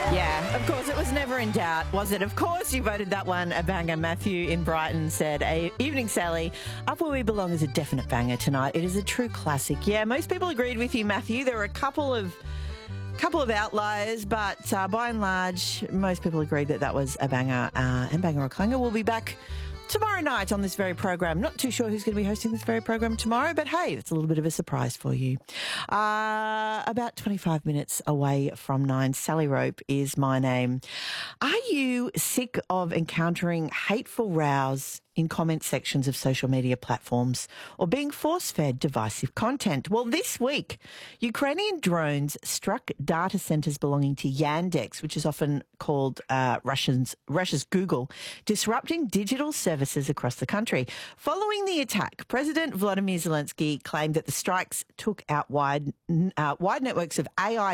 Yeah, of course, it was never in doubt, was it? Of course you voted that one a banger. Matthew in Brighton said, Evening Sally, Up Where We Belong is a definite banger tonight. It is a true classic. Yeah, most people agreed with you, Matthew. There were a couple of outliers, but by and large, most people agreed that was a banger. And Banger or Clanger will be back tomorrow night on this very program. Not too sure who's going to be hosting this very program tomorrow, but hey, it's a little bit of a surprise for you. About 25 minutes away from 9, Sally Rope is my name. Are you sick of encountering hateful rows in comment sections of social media platforms or being force-fed divisive content? Well, this week, Ukrainian drones struck data centres belonging to Yandex, which is often called Russia's Google, disrupting digital services across the country. Following the attack, President Volodymyr Zelensky claimed that the strikes took out wide networks of AI